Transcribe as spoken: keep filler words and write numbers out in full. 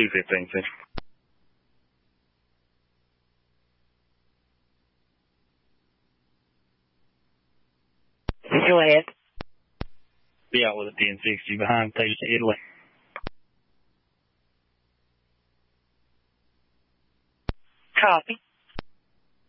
two fifteen, Central. Go ahead. Be out with a ten sixty behind Taste of Italy. Copy.